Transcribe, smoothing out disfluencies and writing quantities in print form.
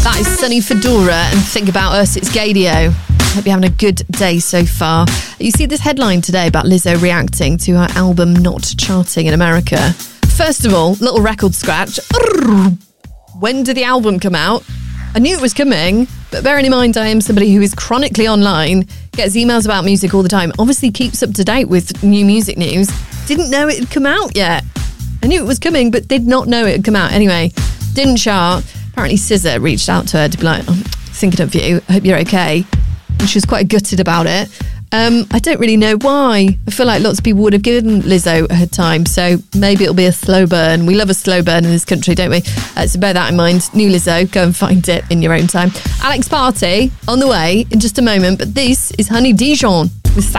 That is Sunny Fedora and Think About Us. It's Gadio. Hope you're having a good day so far. You see this headline today about Lizzo reacting to her album not charting in America. First of all, little record scratch. When did the album come out? I knew it was coming, but bearing in mind I am somebody who is chronically online, gets emails about music all the time, obviously keeps up to date with new music news, didn't know it had come out yet. I knew it was coming, but did not know it had come out. Anyway, didn't chart. Apparently SZA reached out to her to be like, I'm thinking of you, I hope you're okay. And she was quite gutted about it. I don't really know why. I feel like lots of people would have given Lizzo her time, so maybe it'll be a slow burn. We love a slow burn in this country, don't we? So bear that in mind. New Lizzo, go and find it in your own time. Alex Party on the way in just a moment, but this is Honey Dijon.